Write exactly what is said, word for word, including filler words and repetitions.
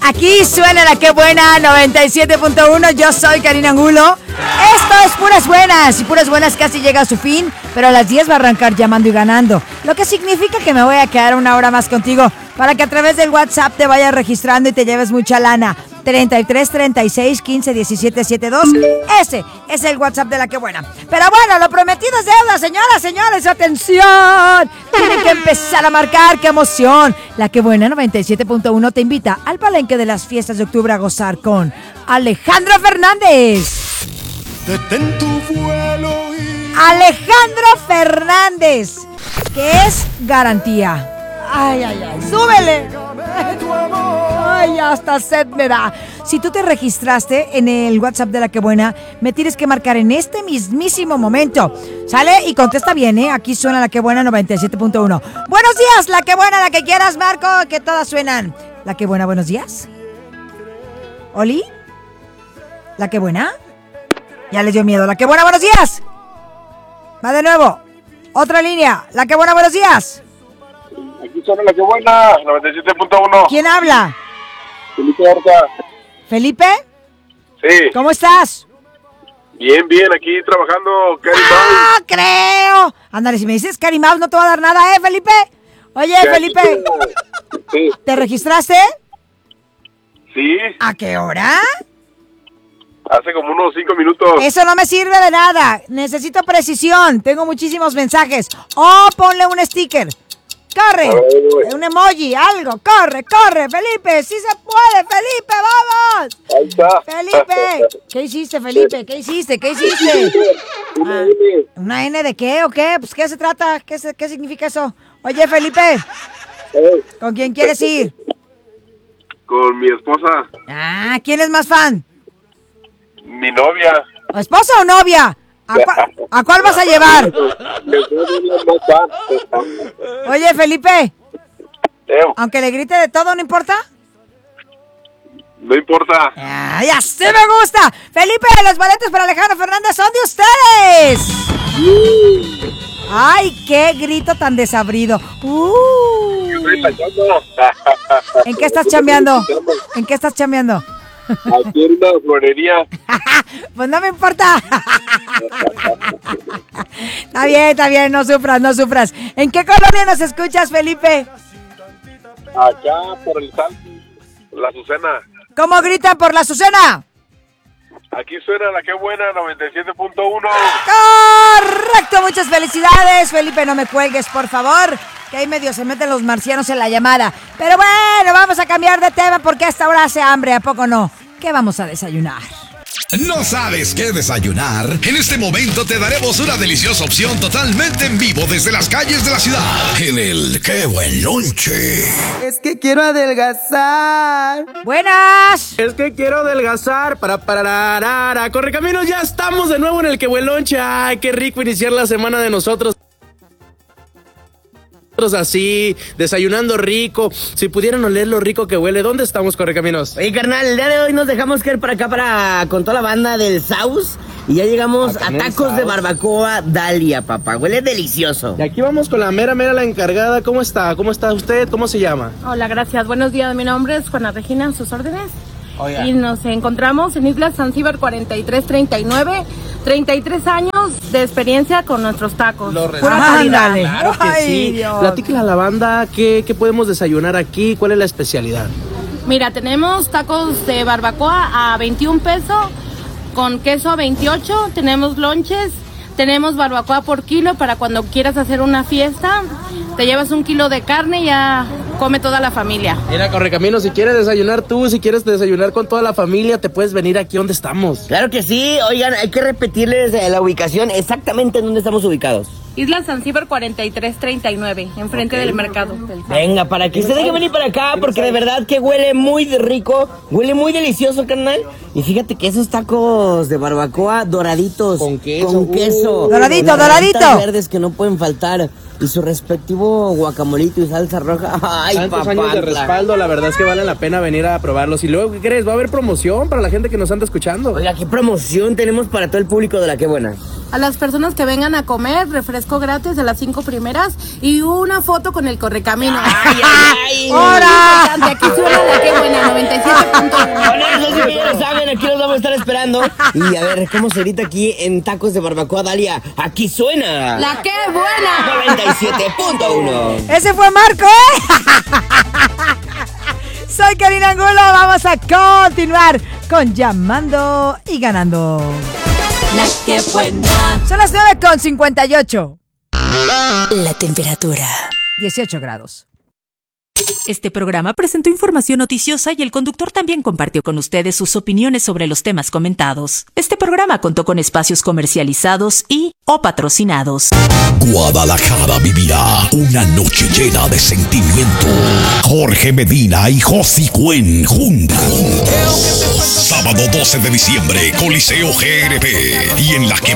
Aquí suena la que buena noventa y siete punto uno. Yo soy Karina Angulo. Esto es Puras Buenas. Y Puras Buenas casi llega a su fin, pero a las diez va a arrancar llamando y ganando. Lo que significa que me voy a quedar una hora más contigo para que a través del WhatsApp te vayas registrando y te lleves mucha lana. treinta y tres, treinta y seis, quince, diecisiete, setenta y dos. Ese es el WhatsApp de la que buena. Pero bueno, lo prometido es deuda, señoras, señores. ¡Atención! Tienen que empezar a marcar. ¡Qué emoción! La que buena noventa y siete punto uno te invita al palenque de las fiestas de octubre a gozar con Alejandro Fernández. Detén tu vuelo y... Alejandro Fernández, que es garantía. Ay, ay, ay, súbele. Ay, hasta sed me da. Si tú te registraste en el WhatsApp de la que buena, me tienes que marcar en este mismísimo momento. ¿Sale? Y contesta bien, ¿eh? Aquí suena la que buena noventa y siete punto uno. Buenos días, la que buena, la que quieras, Marco, que todas suenan. La que buena, buenos días. ¿Oli? ¿La que buena? Ya les dio miedo. La que buena, buenos días. Va de nuevo. Otra línea. La que buena, buenos días. Aquí suena la que buena, noventa y siete punto uno. ¿Quién habla? Felipe Horta. ¿Felipe? Sí. ¿Cómo estás? Bien, bien, aquí trabajando, Cari ¡Ah, creo! Ándale, si me dices Cari Mouse no te va a dar nada, ¿eh, Felipe? Oye, Sí, Felipe, Sí. ¿te registraste? Sí, ¿A qué hora? hace como unos cinco minutos. Eso no me sirve de nada. Necesito precisión. Tengo muchísimos mensajes. O ponle un sticker. ¡Corre! Un emoji, algo. ¡Corre, corre, Felipe! ¡Sí se puede, Felipe! ¡Vamos! Ahí está. ¡Felipe! ¿Qué hiciste, Felipe? ¿Qué hiciste? ¿Qué hiciste? Una Ah, N. ¿una N de qué o qué? Pues, ¿qué se trata? ¿Qué, se- qué significa eso? Oye, Felipe, Eh, ¿con quién quieres ir? Con mi esposa, Ah, ¿quién es más fan? mi novia. ¿O ¿Esposa o novia? ¿A, cua- ¿A cuál vas a llevar? Mi esposa es la más fan. Oye, Felipe, Eh, aunque le grite de todo, ¿no importa? no importa. ¡Ay, así me gusta! Felipe, los boletos para Alejandro Fernández son de ustedes. ¡Ay, qué grito tan desabrido! Uh. Estoy ensayando. ¿En qué estás chambeando? ¿En qué estás chambeando? Aquí en una florería. Pues no me importa. Está bien, está bien, no sufras, no sufras. ¿En qué colonia nos escuchas, Felipe? Acá por el Sal, la Azucena. ¿Cómo gritan por la Azucena? Aquí suena la que buena, noventa y siete punto uno. Correcto, muchas felicidades, Felipe, no me cuelgues, por favor, que ahí medio se meten los marcianos en la llamada. Pero bueno, vamos a cambiar de tema porque a esta hora hace hambre, ¿a poco no? ¿Qué vamos a desayunar? ¿No sabes qué desayunar? En este momento te daremos una deliciosa opción totalmente en vivo desde las calles de la ciudad. En el Qué Buen Lonche. Es que quiero adelgazar. Buenas. Es que quiero adelgazar para pararara. Correcaminos, ya estamos de nuevo en el Que Buen Lonche. Ay, qué rico iniciar la semana de nosotros. Así, desayunando rico. Si pudieran oler lo rico que huele, ¿dónde estamos, Correcaminos? Oye, carnal, el día de hoy nos dejamos caer para acá para con toda la banda del Saus. Y ya llegamos Acá a en el tacos de Saus. barbacoa Dalia, papá. Huele delicioso. Y aquí vamos con la mera, mera, la encargada. ¿Cómo está? ¿Cómo está usted? ¿Cómo se llama? Hola, gracias. Buenos días, mi nombre es Juana Regina, a sus órdenes. Oiga. Y nos encontramos en Isla Zanzíbar cuarenta y tres treinta y nueve. treinta y tres años de experiencia con nuestros tacos. Lo Pura respeto. calidad. Ándale. Claro que Ay, sí. Dios. Platíquele a la banda qué, qué podemos desayunar aquí, cuál es la especialidad. Mira, tenemos tacos de barbacoa a veintiún pesos, con queso a veintiocho. Tenemos lonches, tenemos barbacoa por kilo para cuando quieras hacer una fiesta. Te llevas un kilo de carne y ya come toda la familia. Mira, Correcaminos, si quieres desayunar tú, si quieres desayunar con toda la familia, te puedes venir aquí donde estamos. Claro que sí. Oigan, hay que repetirles eh, la ubicación exactamente en donde estamos ubicados. Isla Zanzíbar cuarenta y tres treinta y nueve, enfrente del mercado. Venga, para que se deje venir para acá, porque de verdad que huele muy rico, huele muy delicioso, carnal. Y fíjate que esos tacos de barbacoa doraditos. Con queso. Con queso. Uh. Doradito, Con las doradito. rajitas verdes que no pueden faltar. Y su respectivo guacamolito y salsa roja. Ay, Tantos papá. años de respaldo, la verdad es que vale la pena venir a probarlos. Y luego, ¿qué crees? Va a haber promoción para la gente que nos anda escuchando. Oiga, qué promoción tenemos para todo el público de la que buena. A las personas que vengan a comer, refresco gratis de las cinco primeras y una foto con el Correcamino. Ay, ay, ay. ¡Hora! Aquí suena la que buena, noventa y siete bailando. Y a ver, ¿cómo se grita aquí en Tacos de Barbacoa, Dalia? Aquí suena. ¡La que buena! noventa y siete punto uno. Ese fue Marco, ¿eh? Soy Karina Angulo. Vamos a continuar con Llamando y Ganando. La que buena. Son las nueve con cincuenta y ocho. La temperatura. dieciocho grados. Este programa presentó información noticiosa y el conductor también compartió con ustedes sus opiniones sobre los temas comentados. Este programa contó con espacios comercializados y o patrocinados. Guadalajara vivirá una noche llena de sentimiento. Jorge Medina y Josie Cuen juntos. Sábado doce de diciembre, Coliseo G N P. Y en la que